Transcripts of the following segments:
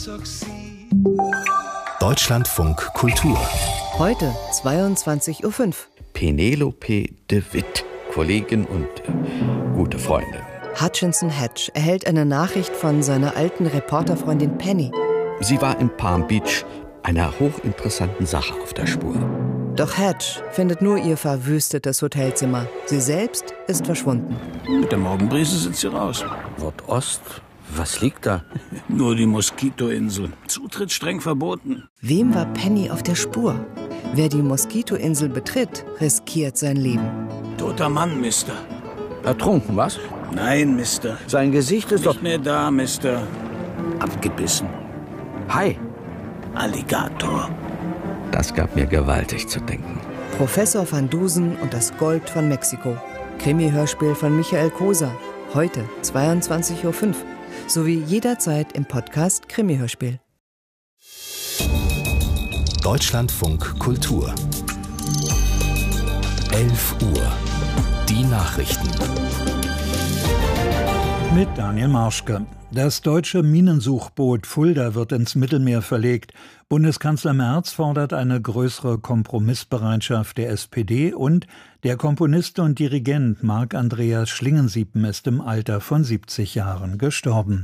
Deutschlandfunk Kultur. Heute 22:05 Uhr. Penelope de Witt, Kollegin und gute Freundin. Hutchinson Hedge erhält eine Nachricht von seiner alten Reporterfreundin Penny. Sie war in Palm Beach einer hochinteressanten Sache auf der Spur. Doch Hedge findet nur ihr verwüstetes Hotelzimmer. Sie selbst ist verschwunden. Mit der Morgenbrise sind sie raus. Nordost? Was liegt da? Nur die Moskitoinsel. Zutritt streng verboten. Wem war Penny auf der Spur? Wer die Moskitoinsel betritt, riskiert sein Leben. Toter Mann, Mister. Ertrunken, was? Nein, Mister. Sein Gesicht ist Nicht mehr da, Mister. Abgebissen. Hi. Alligator. Das gab mir gewaltig zu denken. Professor van Dusen und das Gold von Mexiko. Krimi-Hörspiel von Michael Koser. Heute 22:05 Uhr. Sowie jederzeit im Podcast Krimi-Hörspiel. Deutschlandfunk Kultur. 11 Uhr. Die Nachrichten. Mit Daniel Marschke. Das deutsche Minensuchboot Fulda wird ins Mittelmeer verlegt. Bundeskanzler Merz fordert eine größere Kompromissbereitschaft der SPD und der Komponist und Dirigent Marc Andreas Schlingensiepen ist im Alter von 70 Jahren gestorben.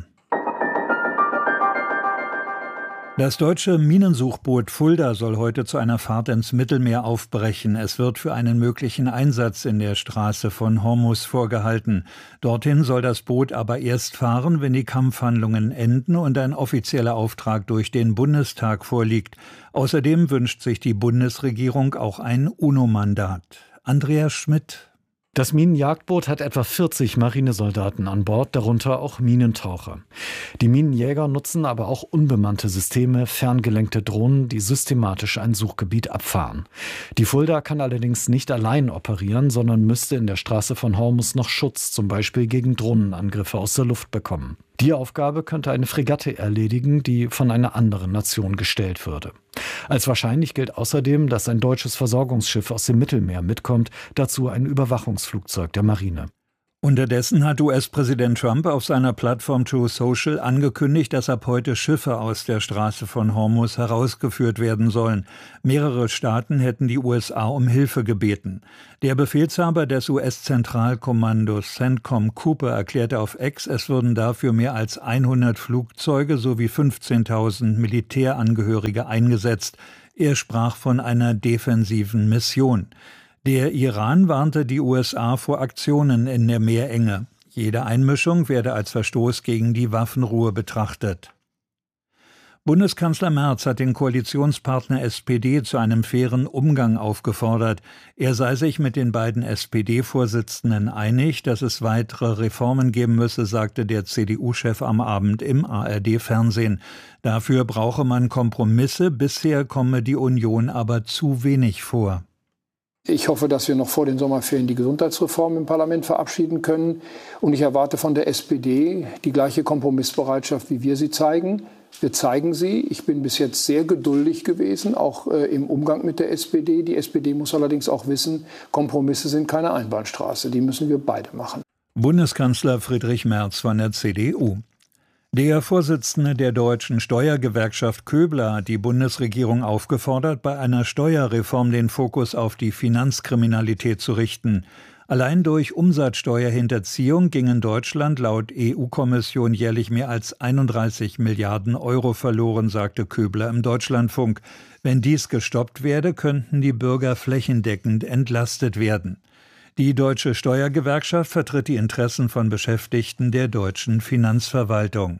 Das deutsche Minensuchboot Fulda soll heute zu einer Fahrt ins Mittelmeer aufbrechen. Es wird für einen möglichen Einsatz in der Straße von Hormuz vorgehalten. Dorthin soll das Boot aber erst fahren, wenn die Kampfhandlungen enden und ein offizieller Auftrag durch den Bundestag vorliegt. Außerdem wünscht sich die Bundesregierung auch ein UNO-Mandat. Andreas Schmidt. Das Minenjagdboot hat etwa 40 Marinesoldaten an Bord, darunter auch Minentaucher. Die Minenjäger nutzen aber auch unbemannte Systeme, ferngelenkte Drohnen, die systematisch ein Suchgebiet abfahren. Die Fulda kann allerdings nicht allein operieren, sondern müsste in der Straße von Hormuz noch Schutz, zum Beispiel gegen Drohnenangriffe aus der Luft bekommen. Die Aufgabe könnte eine Fregatte erledigen, die von einer anderen Nation gestellt würde. Als wahrscheinlich gilt außerdem, dass ein deutsches Versorgungsschiff aus dem Mittelmeer mitkommt, dazu ein Überwachungsflugzeug der Marine. Unterdessen hat US-Präsident Trump auf seiner Plattform Truth Social angekündigt, dass ab heute Schiffe aus der Straße von Hormuz herausgeführt werden sollen. Mehrere Staaten hätten die USA um Hilfe gebeten. Der Befehlshaber des US-Zentralkommandos CENTCOM Cooper erklärte auf X, es würden dafür mehr als 100 Flugzeuge sowie 15.000 Militärangehörige eingesetzt. Er sprach von einer defensiven Mission. Der Iran warnte die USA vor Aktionen in der Meerenge. Jede Einmischung werde als Verstoß gegen die Waffenruhe betrachtet. Bundeskanzler Merz hat den Koalitionspartner SPD zu einem fairen Umgang aufgefordert. Er sei sich mit den beiden SPD-Vorsitzenden einig, dass es weitere Reformen geben müsse, sagte der CDU-Chef am Abend im ARD-Fernsehen. Dafür brauche man Kompromisse, bisher komme die Union aber zu wenig vor. Ich hoffe, dass wir noch vor den Sommerferien die Gesundheitsreform im Parlament verabschieden können. Und ich erwarte von der SPD die gleiche Kompromissbereitschaft, wie wir sie zeigen. Wir zeigen sie. Ich bin bis jetzt sehr geduldig gewesen, auch im Umgang mit der SPD. Die SPD muss allerdings auch wissen, Kompromisse sind keine Einbahnstraße. Die müssen wir beide machen. Bundeskanzler Friedrich Merz von der CDU. Der Vorsitzende der deutschen Steuergewerkschaft Köbler hat die Bundesregierung aufgefordert, bei einer Steuerreform den Fokus auf die Finanzkriminalität zu richten. Allein durch Umsatzsteuerhinterziehung ging in Deutschland laut EU-Kommission jährlich mehr als 31 Milliarden Euro verloren, sagte Köbler im Deutschlandfunk. Wenn dies gestoppt werde, könnten die Bürger flächendeckend entlastet werden. Die deutsche Steuergewerkschaft vertritt die Interessen von Beschäftigten der deutschen Finanzverwaltung.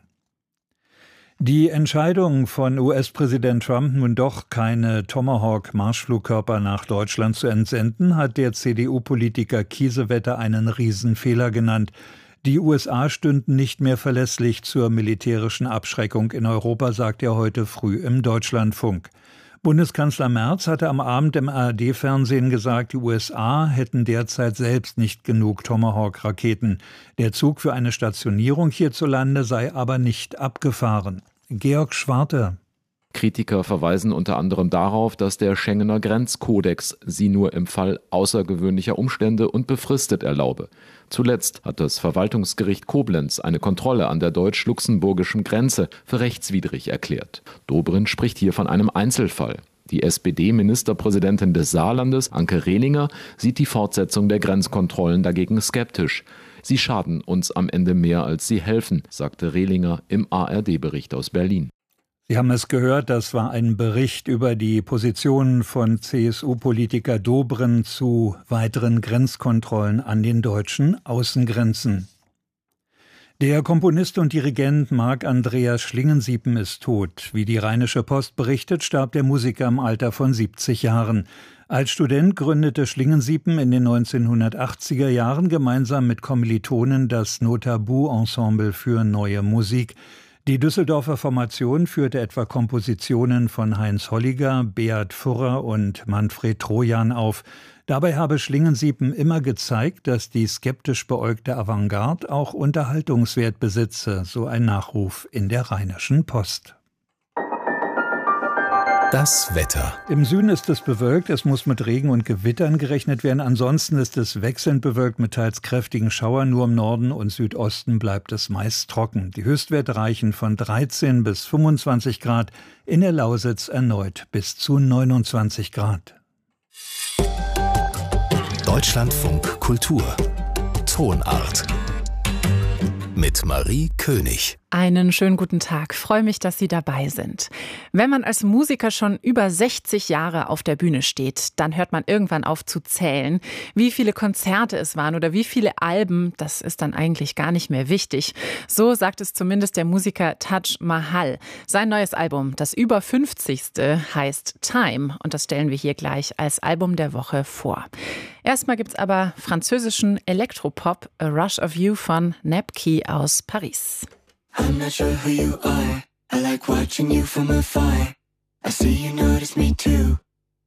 Die Entscheidung von US-Präsident Trump, nun doch keine Tomahawk-Marschflugkörper nach Deutschland zu entsenden, hat der CDU-Politiker Kiesewetter einen Riesenfehler genannt. Die USA stünden nicht mehr verlässlich zur militärischen Abschreckung in Europa, sagt er heute früh im Deutschlandfunk. Bundeskanzler Merz hatte am Abend im ARD-Fernsehen gesagt, die USA hätten derzeit selbst nicht genug Tomahawk-Raketen. Der Zug für eine Stationierung hierzulande sei aber nicht abgefahren. Georg Schwarte. Kritiker verweisen unter anderem darauf, dass der Schengener Grenzkodex sie nur im Fall außergewöhnlicher Umstände und befristet erlaube. Zuletzt hat das Verwaltungsgericht Koblenz eine Kontrolle an der deutsch-luxemburgischen Grenze für rechtswidrig erklärt. Dobrindt spricht hier von einem Einzelfall. Die SPD-Ministerpräsidentin des Saarlandes, Anke Rehlinger, sieht die Fortsetzung der Grenzkontrollen dagegen skeptisch. Sie schaden uns am Ende mehr, als sie helfen, sagte Rehlinger im ARD-Bericht aus Berlin. Sie haben es gehört, das war ein Bericht über die Positionen von CSU-Politiker Dobrindt zu weiteren Grenzkontrollen an den deutschen Außengrenzen. Der Komponist und Dirigent Marc Andreas Schlingensiepen ist tot. Wie die Rheinische Post berichtet, starb der Musiker im Alter von 70 Jahren. Als Student gründete Schlingensiepen in den 1980er Jahren gemeinsam mit Kommilitonen das Notabu-Ensemble für neue Musik. Die Düsseldorfer Formation führte etwa Kompositionen von Heinz Holliger, Beat Furrer und Manfred Trojan auf. Dabei habe Schlingensiepen immer gezeigt, dass die skeptisch beäugte Avantgarde auch Unterhaltungswert besitze, so ein Nachruf in der Rheinischen Post. Das Wetter. Im Süden ist es bewölkt, es muss mit Regen und Gewittern gerechnet werden. Ansonsten ist es wechselnd bewölkt mit teils kräftigen Schauern. Nur im Norden und Südosten bleibt es meist trocken. Die Höchstwerte reichen von 13 bis 25 Grad, in der Lausitz erneut bis zu 29 Grad. Deutschlandfunk Kultur. Tonart. Mit Marie König. Einen schönen guten Tag. Freue mich, dass Sie dabei sind. Wenn man als Musiker schon über 60 Jahre auf der Bühne steht, dann hört man irgendwann auf zu zählen. Wie viele Konzerte es waren oder wie viele Alben, das ist dann eigentlich gar nicht mehr wichtig. So sagt es zumindest der Musiker Taj Mahal. Sein neues Album, das über 50. heißt Time und das stellen wir hier gleich als Album der Woche vor. Erstmal gibt's aber französischen Elektropop A Rush of You von Nepki aus Paris. I'm not sure who you are. I like watching you from afar. I see you notice me too.